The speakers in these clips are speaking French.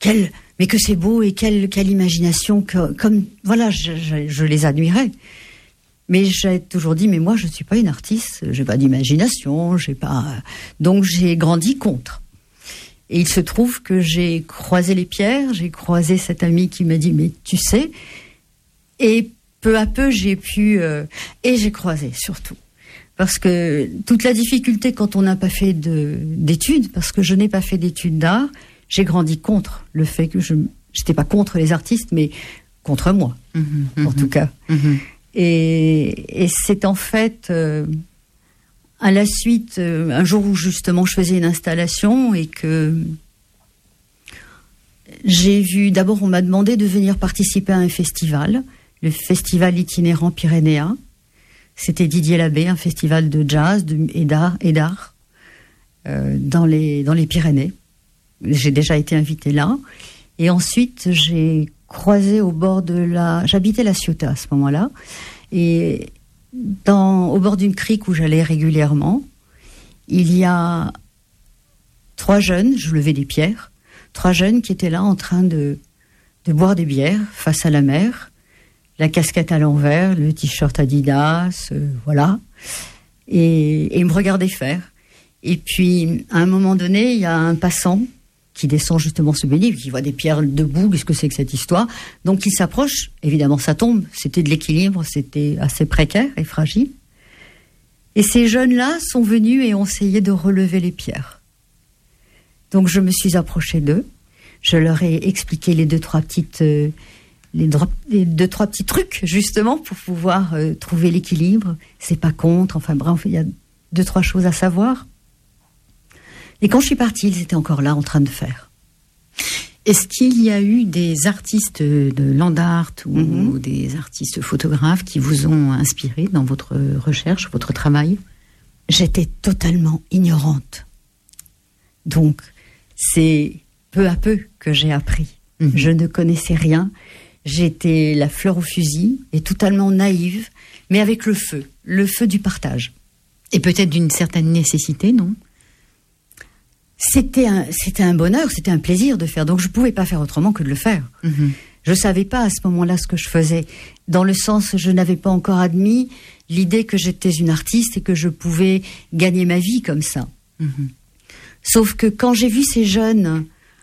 mais que c'est beau et quelle imagination, comme voilà, je les admirais. Mais j'ai toujours dit, mais moi je suis pas une artiste, j'ai pas d'imagination, donc j'ai grandi contre. Et il se trouve que j'ai croisé les pierres, j'ai croisé cet ami qui m'a dit, mais tu sais, et peu à peu j'ai pu, et j'ai croisé surtout. Parce que toute la difficulté quand on n'a pas fait d'études, parce que je n'ai pas fait d'études d'art, j'ai grandi contre le fait que j'étais pas contre les artistes, mais contre moi, en tout cas. Et c'est en fait, à la suite, un jour où justement je faisais une installation et que j'ai vu, d'abord on m'a demandé de venir participer à un festival, le festival itinérant pyrénéen. C'était Didier Labbé, un festival de jazz et d'art dans les Pyrénées. J'ai déjà été invitée là. Et ensuite, j'ai croisé au bord j'habitais La Ciotat à ce moment-là. Et au bord d'une crique où j'allais régulièrement, il y a 3 jeunes, je levais des pierres, 3 jeunes qui étaient là en train de boire des bières face à la mer, la casquette à l'envers, le t-shirt Adidas, voilà. Et ils me regardaient faire. Et puis, à un moment donné, il y a un passant qui descend justement se baigner, qui voit des pierres debout, qu'est-ce que c'est que cette histoire? Donc il s'approche, évidemment ça tombe, c'était de l'équilibre, c'était assez précaire et fragile. Et ces jeunes-là sont venus et ont essayé de relever les pierres. Donc je me suis approchée d'eux, je leur ai expliqué les 2-3 petits trucs justement pour pouvoir trouver l'équilibre, c'est pas contre, enfin bref, il y a 2-3 choses à savoir. Et quand je suis partie, ils étaient encore là en train de faire. Est-ce qu'il y a eu des artistes de land art ou des artistes photographes qui vous ont inspiré dans votre recherche, votre travail? J'étais totalement ignorante. Donc, c'est peu à peu que j'ai appris. Je ne connaissais rien. J'étais la fleur au fusil et totalement naïve, mais avec le feu du partage. Et peut-être d'une certaine nécessité, non? C'était un bonheur, c'était un plaisir de faire. Donc je pouvais pas faire autrement que de le faire. Je savais pas à ce moment-là ce que je faisais. Dans le sens, je n'avais pas encore admis l'idée que j'étais une artiste et que je pouvais gagner ma vie comme ça. Sauf que quand j'ai vu ces jeunes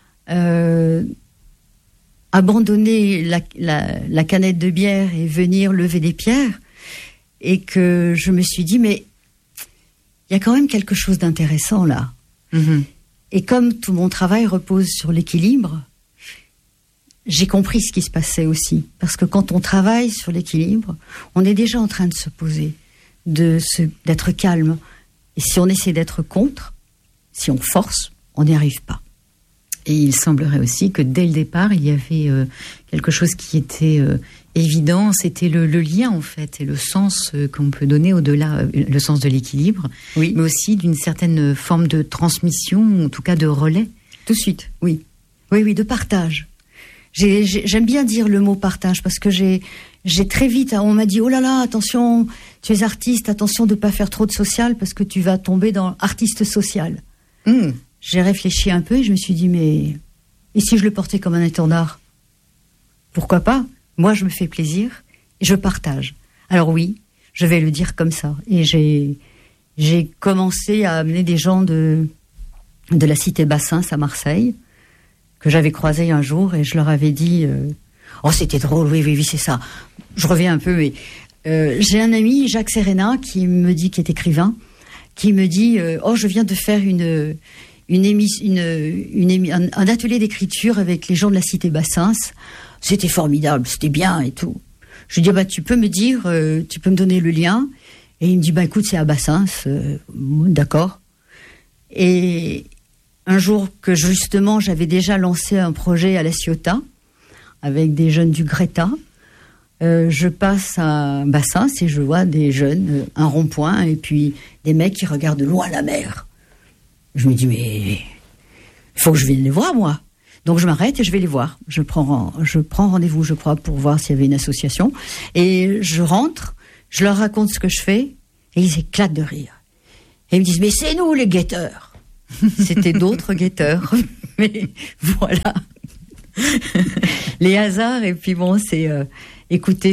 abandonner la canette de bière et venir lever des pierres, et que je me suis dit, mais il y a quand même quelque chose d'intéressant là. Et comme tout mon travail repose sur l'équilibre, j'ai compris ce qui se passait aussi. Parce que quand on travaille sur l'équilibre, on est déjà en train de se poser, d'être calme. Et si on essaie d'être contre, si on force, on n'y arrive pas. Et il semblerait aussi que dès le départ, il y avait quelque chose qui était évident, c'était le lien en fait, et le sens qu'on peut donner au-delà, le sens de l'équilibre, oui. Mais aussi d'une certaine forme de transmission, en tout cas de relais. Tout de suite, oui. Oui, de partage. J'aime bien dire le mot partage, parce que j'ai très vite, on m'a dit, oh là là, attention, tu es artiste, attention de ne pas faire trop de social, parce que tu vas tomber dans artiste social. J'ai réfléchi un peu et je me suis dit, mais et si je le portais comme un étendard? Pourquoi pas? Moi, je me fais plaisir et je partage. Alors oui, je vais le dire comme ça. Et j'ai commencé à amener des gens de la cité Bassins à Marseille, que j'avais croisés un jour, et je leur avais dit, oh c'était drôle, oui, c'est ça. Je reviens un peu, mais j'ai un ami, Jacques Serena, qui est écrivain, qui me dit, oh je viens de faire un atelier d'écriture avec les gens de la cité Bassins. C'était formidable, c'était bien et tout. Je lui dis, tu peux me dire, tu peux me donner le lien? Et il me dit, écoute, c'est à Bassins, d'accord. Et un jour que justement, j'avais déjà lancé un projet à La Ciotat, avec des jeunes du Greta, je passe à Bassins et je vois des jeunes, un rond-point, et puis des mecs qui regardent loin la mer. Je me dis, mais il faut que je vienne les voir, moi. Donc je m'arrête et je vais les voir. Je prends rendez-vous, je crois, pour voir s'il y avait une association. Et je rentre, je leur raconte ce que je fais, et ils éclatent de rire. Et ils me disent, mais c'est nous les guetteurs. C'était d'autres guetteurs. Mais voilà. Les hasards, et puis bon, c'est écouter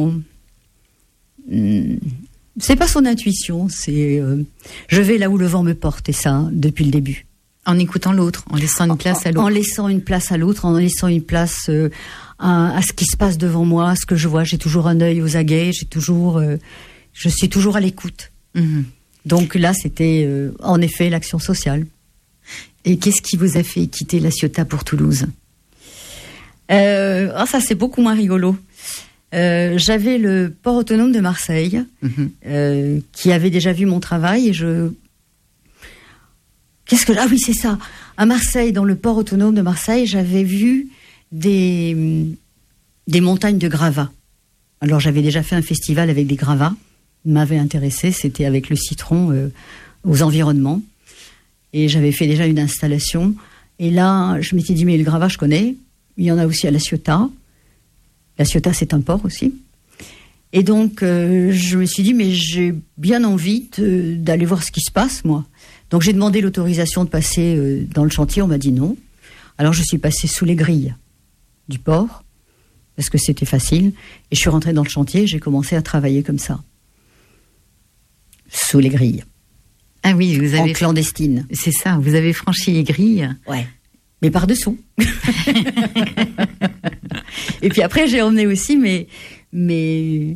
c'est pas son intuition, c'est je vais là où le vent me porte, et ça, depuis le début. En écoutant l'autre, en laissant une place à l'autre. En laissant une place à l'autre, en laissant une place à ce qui se passe devant moi, à ce que je vois. J'ai toujours un œil aux aguets, je suis toujours à l'écoute. Mmh. Donc là, c'était en effet l'action sociale. Et qu'est-ce qui vous a fait quitter La Ciotat pour Toulouse ? Ça, c'est beaucoup moins rigolo. J'avais le port autonome de Marseille, qui avait déjà vu mon travail, et ah oui, c'est ça. À Marseille, dans le port autonome de Marseille, j'avais vu des montagnes de gravats. Alors, j'avais déjà fait un festival avec des gravats. M'avait intéressé, c'était avec le citron aux environnements. Et j'avais fait déjà une installation. Et là, je m'étais dit, mais le gravat, je connais. Il y en a aussi à La Ciotat. La Ciotat, c'est un port aussi. Et donc, je me suis dit, mais j'ai bien envie d'aller voir ce qui se passe, moi. Donc, j'ai demandé l'autorisation de passer dans le chantier. On m'a dit non. Alors, je suis passée sous les grilles du port, parce que c'était facile. Et je suis rentrée dans le chantier et j'ai commencé à travailler comme ça. Sous les grilles. Ah oui, vous avez... En clandestine. C'est ça, vous avez franchi les grilles. Ouais. Mais par-dessous. Et puis après, j'ai emmené aussi mes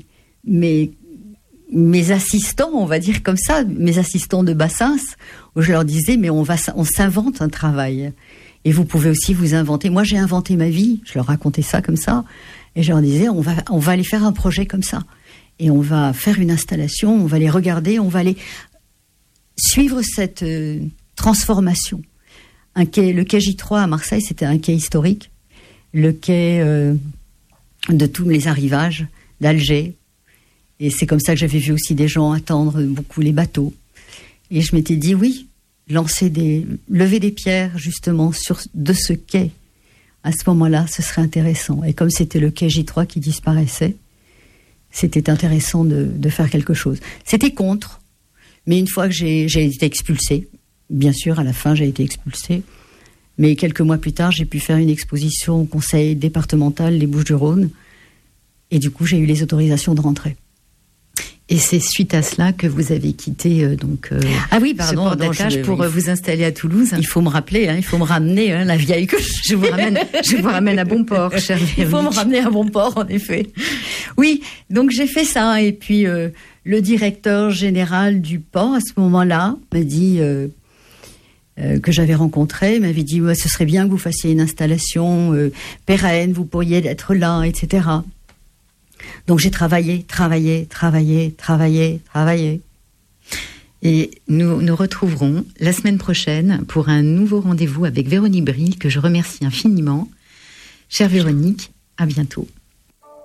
assistants, on va dire comme ça, mes assistants de Bassins, où je leur disais, mais on s'invente un travail. Et vous pouvez aussi vous inventer. Moi, j'ai inventé ma vie. Je leur racontais ça comme ça. Et je leur disais, on va aller faire un projet comme ça. Et on va faire une installation, on va les regarder, on va aller suivre cette transformation. Le quai J3 à Marseille, c'était un quai historique. Le quai de tous les arrivages d'Alger. Et c'est comme ça que j'avais vu aussi des gens attendre beaucoup les bateaux. Et je m'étais dit, oui, lever des pierres justement de ce quai, à ce moment-là, ce serait intéressant. Et comme c'était le quai J3 qui disparaissait, c'était intéressant de faire quelque chose. C'était contre, mais une fois que j'ai été expulsée, bien sûr, à la fin, j'ai été expulsée, mais quelques mois plus tard, j'ai pu faire une exposition au conseil départemental des Bouches-du-Rhône, et du coup, j'ai eu les autorisations de rentrer. Et c'est suite à cela que vous avez quitté ah oui, pardon, ce port d'attache pour vous installer à Toulouse. Il faut me rappeler, il faut me ramener la vieille que je vous ramène à bon port, chère Véronique. Il faut me ramener à bon port, en effet. Oui, donc j'ai fait ça, et puis le directeur général du port à ce moment-là m'a dit que j'avais rencontré, m'avait dit ouais, ce serait bien que vous fassiez une installation pérenne, vous pourriez être là, etc. Donc j'ai travaillé. Et nous retrouverons la semaine prochaine pour un nouveau rendez-vous avec Véronique Bril, que je remercie infiniment. Chère Véronique, à bientôt.